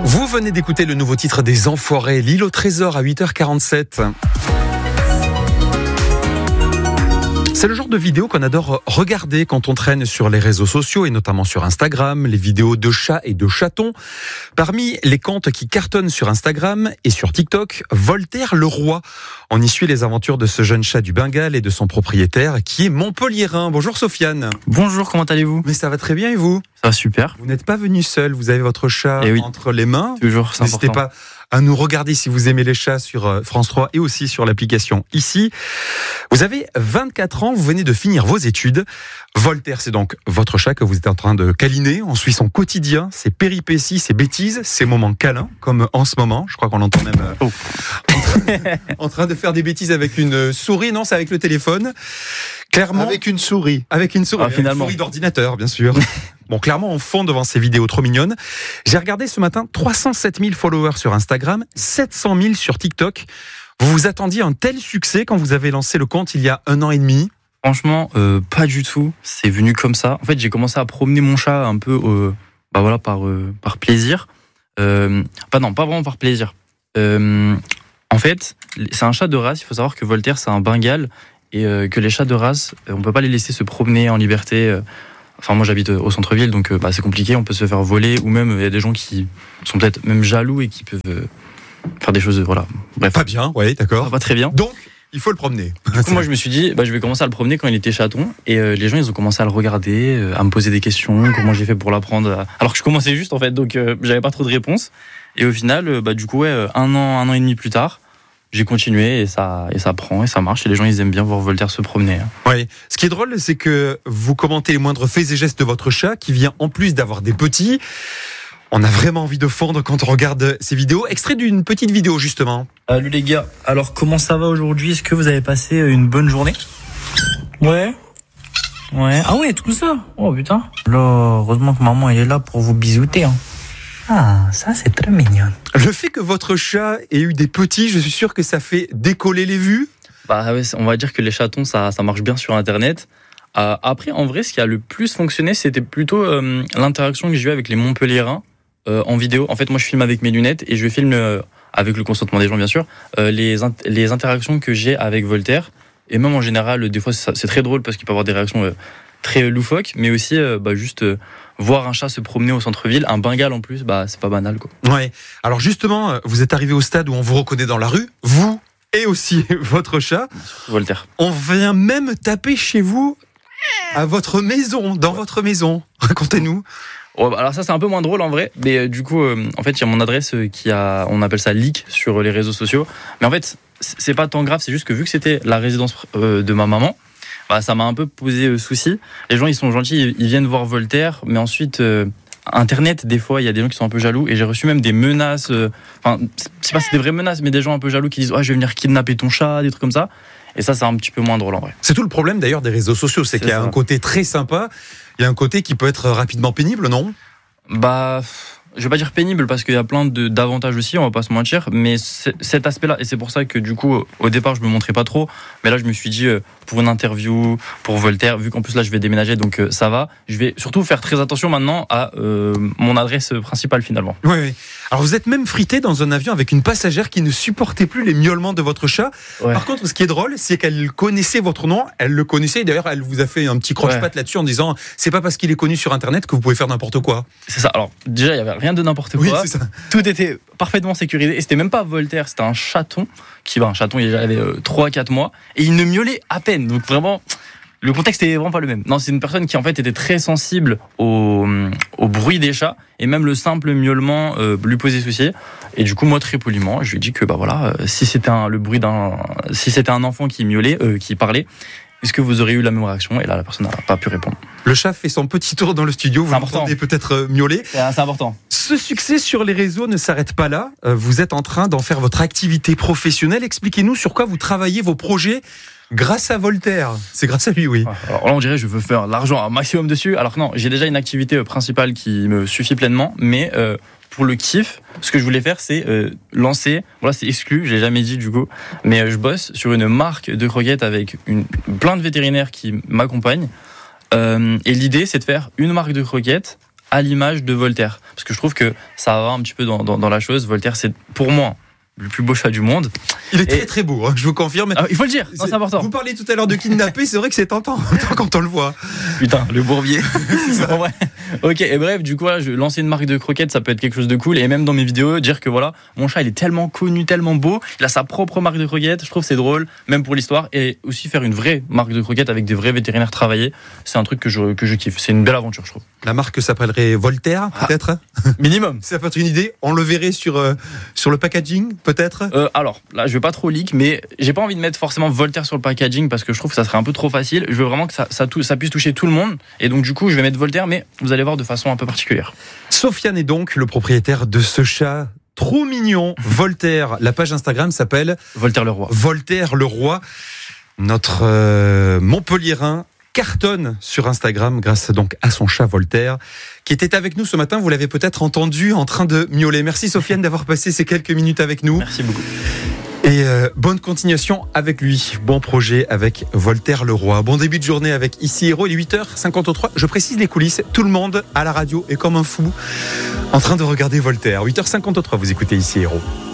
Vous venez d'écouter le nouveau titre des Enfoirés, L'île au trésor à 8h47. C'est le genre de vidéo qu'on adore regarder quand on traîne sur les réseaux sociaux et notamment sur Instagram, les vidéos de chats et de chatons. Parmi les comptes qui cartonnent sur Instagram et sur TikTok, Voltaire le Roi. On y suit les aventures de ce jeune chat du Bengale et de son propriétaire qui est montpelliérain. Bonjour Sofiane. Bonjour, comment allez-vous ? Mais ça va très bien et vous ? Ça va super. Vous n'êtes pas venu seul, vous avez votre chat entre les mains. Toujours, c'est N'hésitez important. pas à nous regarder si vous aimez les chats sur France 3 et aussi sur l'application ici. Vous avez 24 ans, vous venez de finir vos études. Voltaire, c'est donc votre chat que vous êtes en train de câliner. On suit son quotidien, ses péripéties, ses bêtises, ses moments câlins, comme en ce moment. Je crois qu'on l'entend même en train de faire des bêtises avec une souris. Non, c'est avec le téléphone. Clairement, avec une souris. Avec une souris, finalement. Une souris d'ordinateur, bien sûr. Bon, clairement, on fond devant ces vidéos trop mignonnes. J'ai regardé ce matin 307 000 followers sur Instagram, 700 000 sur TikTok. Vous vous attendiez à un tel succès quand vous avez lancé le compte il y a 1 an et demi ? Franchement, pas du tout. C'est venu comme ça. En fait, j'ai commencé à promener mon chat un peu par plaisir. Non, pas vraiment par plaisir. En fait, c'est un chat de race. Il faut savoir que Voltaire, c'est un Bengale et que les chats de race, on peut pas les laisser se promener en liberté. Enfin, moi, j'habite au centre-ville, donc c'est compliqué. On peut se faire voler, ou même il y a des gens qui sont peut-être même jaloux et qui peuvent faire des choses, voilà. Bref. Pas bien, oui, d'accord. Pas très bien. Donc, il faut le promener. Du coup, moi, je me suis dit, je vais commencer à le promener quand il était chaton. Et les gens, ils ont commencé à le regarder, à me poser des questions, comment j'ai fait pour l'apprendre. Alors que je commençais juste, en fait, donc j'avais pas trop de réponses. Et au final, du coup, 1 an et demi plus tard, j'ai continué et ça prend et ça marche. Et les gens, ils aiment bien voir Voltaire se promener. Oui. Ce qui est drôle, c'est que vous commentez les moindres faits et gestes de votre chat qui vient en plus d'avoir des petits. On a vraiment envie de fondre quand on regarde ces vidéos. Extrait d'une petite vidéo, justement. Salut les gars, alors comment ça va aujourd'hui ? Est-ce que vous avez passé une bonne journée ? Ouais. Ah ouais, tout ça ? Oh putain. Là, heureusement que maman elle est là pour vous bisouter. Hein. Ah, ça c'est très mignon. Le fait que votre chat ait eu des petits, je suis sûr que ça fait décoller les vues. On va dire que les chatons, ça marche bien sur Internet. Après, en vrai, ce qui a le plus fonctionné, c'était plutôt l'interaction que j'ai eue avec les Montpelliérains en vidéo. En fait, moi, je filme avec mes lunettes et je filme, avec le consentement des gens, bien sûr, les interactions que j'ai avec Voltaire. Et même en général, des fois, c'est très drôle parce qu'il peut y avoir des réactions très loufoques, mais aussi juste voir un chat se promener au centre-ville, un Bengale en plus, c'est pas banal, quoi. Ouais. Alors justement, vous êtes arrivé au stade où on vous reconnaît dans la rue, vous et aussi votre chat. Voltaire. On vient même taper chez vous, à votre maison, dans votre maison. Racontez-nous. Alors ça, c'est un peu moins drôle en vrai, mais du coup, en fait, il y a mon adresse on appelle ça leak sur les réseaux sociaux. Mais en fait, c'est pas tant grave, c'est juste que vu que c'était la résidence de ma maman, ça m'a un peu posé souci. Les gens, ils sont gentils, ils viennent voir Voltaire, mais ensuite, Internet, des fois, il y a des gens qui sont un peu jaloux, et j'ai reçu même des menaces, c'est pas si c'est des vraies menaces, mais des gens un peu jaloux qui disent « je vais venir kidnapper ton chat », des trucs comme ça. Et ça, c'est un petit peu moins drôle en vrai. C'est tout le problème d'ailleurs des réseaux sociaux, c'est qu'il y a un côté très sympa, il y a un côté qui peut être rapidement pénible, non ? Je vais pas dire pénible parce qu'il y a plein d'avantages aussi, on va pas se mentir, mais cet aspect-là, et c'est pour ça que du coup, au départ, je me montrais pas trop, mais là, je me suis dit, pour une interview, pour Voltaire, vu qu'en plus là, je vais déménager, donc ça va, je vais surtout faire très attention maintenant à mon adresse principale finalement. Oui. Alors vous êtes même frité dans un avion avec une passagère qui ne supportait plus les miaulements de votre chat. Ouais. Par contre, ce qui est drôle, c'est qu'elle connaissait votre nom, elle le connaissait, et d'ailleurs, elle vous a fait un petit croche-patte là-dessus en disant, c'est pas parce qu'il est connu sur Internet que vous pouvez faire n'importe quoi. C'est ça. Alors déjà, il y avait rien de n'importe quoi. Oui, c'est ça. Tout était parfaitement sécurisé. Et c'était même pas Voltaire, c'était un chaton. Il avait 3-4 mois. Et il ne miaulait à peine. Donc vraiment, le contexte était vraiment pas le même. Non, c'est une personne qui en fait était très sensible au bruit des chats. Et même le simple miaulement lui posait souci. Et du coup, moi, très poliment, je lui ai dit que si c'était un enfant qui miaulait, qui parlait, est-ce que vous auriez eu la même réaction ? Et là, la personne n'a pas pu répondre. Le chat fait son petit tour dans le studio, vous l'entendez peut-être miauler. C'est important. Ce succès sur les réseaux ne s'arrête pas là. Vous êtes en train d'en faire votre activité professionnelle. Expliquez-nous sur quoi vous travaillez vos projets grâce à Voltaire. C'est grâce à lui, oui. Alors là, on dirait que je veux faire l'argent un maximum dessus. Alors que non, j'ai déjà une activité principale qui me suffit pleinement, mais pour le kiff, ce que je voulais faire, c'est lancer, voilà, c'est exclu, je l'ai jamais dit du coup, mais je bosse sur une marque de croquettes avec plein de vétérinaires qui m'accompagnent. Et l'idée, c'est de faire une marque de croquettes à l'image de Voltaire. Parce que je trouve que ça va un petit peu dans la chose. Voltaire, c'est pour moi le plus beau chat du monde. Il est très très beau, hein, je vous confirme. Ah, il faut le dire, c'est important. Vous parliez tout à l'heure de kidnapper, c'est vrai que c'est tentant quand on le voit. Putain, le bourbier. En vrai. Ok, et bref, du coup, voilà, lancer une marque de croquettes, ça peut être quelque chose de cool. Et même dans mes vidéos, dire que voilà, mon chat, il est tellement connu, tellement beau, il a sa propre marque de croquettes. Je trouve que c'est drôle, même pour l'histoire. Et aussi faire une vraie marque de croquettes avec des vrais vétérinaires travaillés, c'est un truc que je kiffe. C'est une belle aventure, je trouve. La marque s'appellerait Voltaire, peut-être. Minimum. Ça peut être une idée. On le verrait sur le packaging, peut-être. Alors, là, je veux pas trop leak, mais j'ai pas envie de mettre forcément Voltaire sur le packaging parce que je trouve que ça serait un peu trop facile. Je veux vraiment que ça puisse toucher tout le monde. Et donc, du coup, je vais mettre Voltaire, mais vous allez voir de façon un peu particulière. Sofiane est donc le propriétaire de ce chat trop mignon, Voltaire. La page Instagram s'appelle Voltaire le Roi. Voltaire le Roi. Notre Montpelliérain cartonne sur Instagram grâce donc à son chat Voltaire qui était avec nous ce matin. Vous l'avez peut-être entendu en train de miauler. Merci Sofiane d'avoir passé ces quelques minutes avec nous. Merci beaucoup. Et bonne continuation avec lui. Bon projet avec Voltaire le Roi. Bon début de journée avec Ici Héros. Il est 8h53. Je précise les coulisses. Tout le monde à la radio est comme un fou en train de regarder Voltaire. 8h53, vous écoutez Ici Héros.